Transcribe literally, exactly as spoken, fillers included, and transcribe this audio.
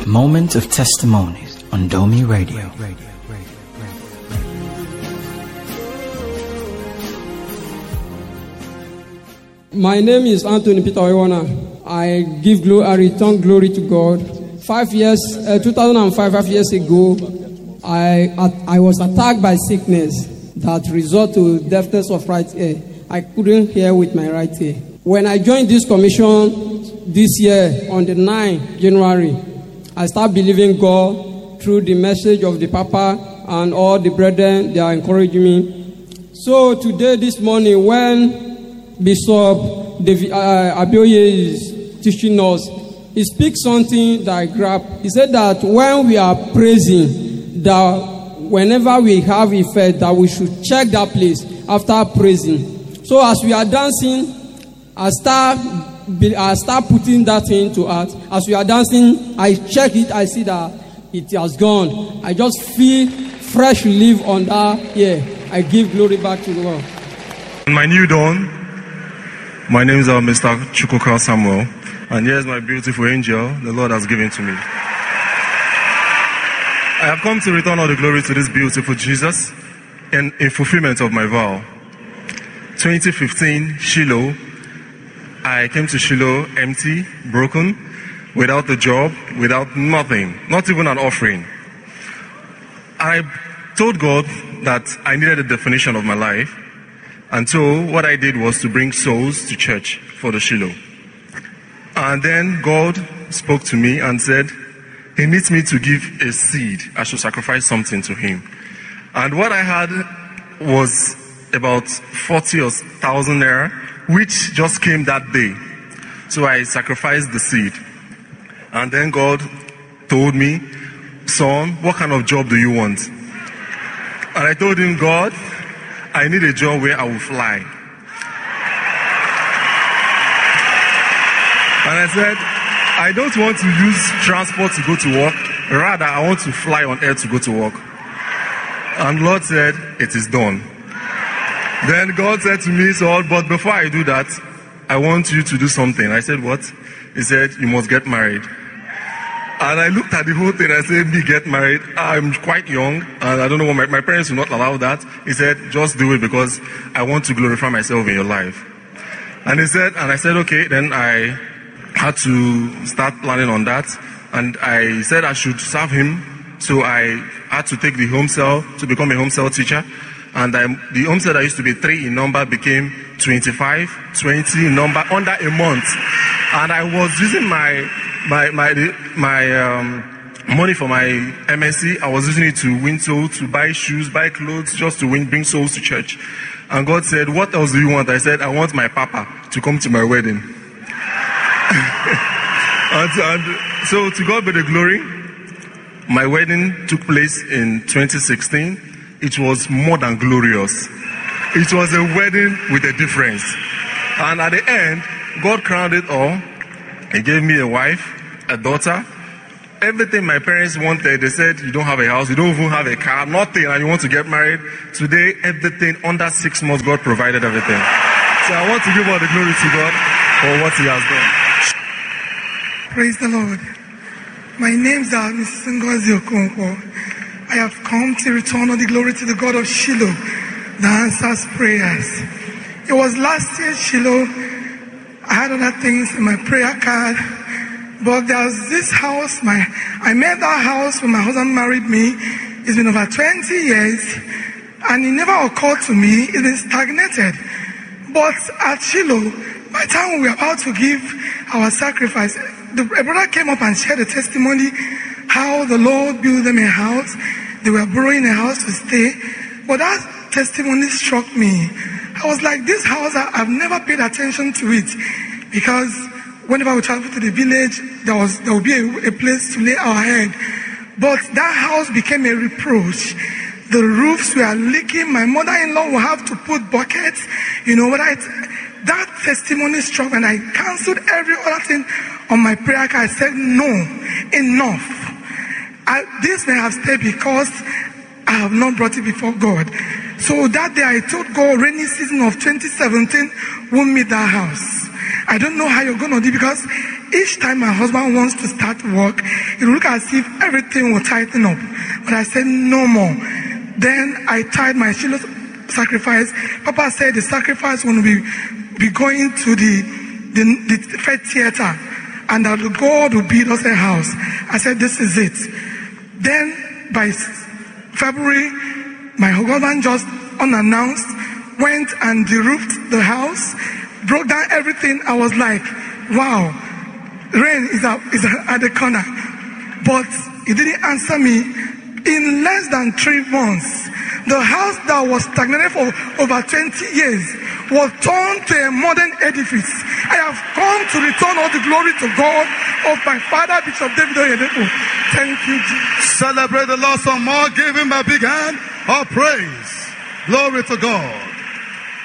Moment of Testimonies on Domi Radio. My name is Anthony Peter Iwana. I give glory, I return glory to God. Five years, uh, two thousand five, five years ago, I I was attacked by sickness that resulted to deafness of right ear. I couldn't hear with my right ear. When I joined this commission this year on the ninth of January, I started believing God through the message of the Papa and all the brethren. They are encouraging me. So today, this morning, when Bishop David uh, Abioye is teaching us, he speaks something that I grabbed. He said that when we are praising, that whenever we have effect, that we should check that place after praising. So as we are dancing, I start, I start putting that into art. As we are dancing, I check it, I see that it has gone. I just feel fresh relief on that. Yeah, I give glory back to God. On my new dawn, my name is uh, Mister Chukwuka Samuel, and here's my beautiful angel the Lord has given to me. I have come to return all the glory to this beautiful Jesus in, in fulfillment of my vow. twenty fifteen, Shiloh. I came to Shiloh empty, broken, without a job, without nothing, not even an offering. I told God that I needed a definition of my life, and so what I did was to bring souls to church for the Shiloh. And then God spoke to me and said, He needs me to give a seed. I should sacrifice something to Him. And what I had was about forty thousand naira, which just came that day. So I sacrificed the seed. And then God told me, son, what kind of job do you want? And I told him, God, I need a job where I will fly. And I said, I don't want to use transport to go to work. Rather, I want to fly on air to go to work. And the Lord said, it is done. Then God said to me, Saul, but before I do that, I want you to do something. I said, what? He said, you must get married. And I looked at the whole thing. I said, me get married? I'm quite young, and I don't know what my, my parents will not allow that. He said, just do it because I want to glorify myself in your life. And he said, and I said, okay. Then I had to start planning on that. And I said I should serve him. So I had to take the home cell to become a home cell teacher. And I, the home cell that used to be three in number became twenty-five, twenty in number under a month. And I was using my my my my um, money for my M S C. I was using it to win souls, to buy shoes, buy clothes, just to win, bring souls to church. And God said, what else do you want? I said, I want my papa to come to my wedding. and, and so to God be the glory. My wedding took place in twenty sixteen. It was more than glorious. It was a wedding with a difference. And at the end, God crowned it all. He gave me a wife, a daughter. Everything my parents wanted, they said, you don't have a house, you don't even have a car, nothing, and you want to get married. Today, everything, under six months, God provided everything. So I want to give all the glory to God for what He has done. Praise the Lord. My name is Missus Ngozi Okonkwo. I have come to return all the glory to the God of Shiloh that answers prayers. It was last year, Shiloh. I had other things in my prayer card, but there's this house. My I met that house when my husband married me. It's been over twenty years, and it never occurred to me. It's been stagnated. But at Shiloh, by the time we were about to give our sacrifice, the a brother came up and shared a testimony how the Lord built them a house. They were borrowing a house to stay. But that testimony struck me. I was like, this house, I, I've never paid attention to it. Because whenever we travel to the village, there was there would be a, a place to lay our head. But that house became a reproach. The roofs were leaking. My mother-in-law will have to put buckets. You know what I... That testimony struck me, and I cancelled every other thing on my prayer card. I said, no, enough. I, this may have stayed because I have not brought it before God. So that day I told God, rainy season of twenty seventeen won't meet that house. I don't know how you're going to do, because each time my husband wants to start work, it will look as if everything will tighten up. But I said, no more. Then I tied my Shiloh sacrifice. Papa said the sacrifice will be, be going to the, the, the faith theater, and that God will build us a house. I said, this is it. Then by February, my husband just unannounced went and de-roofed the house, broke down everything. I was like, wow, rain is, a, is a, at the corner. But he didn't answer me. In less than three months, the house that was stagnated for over twenty years was turned to a modern edifice. I have come to return all the glory to God of my father, Bishop David Oyedepo. Thank you, Jesus. Celebrate the Lord some more. Give him a big hand of praise. Glory to God.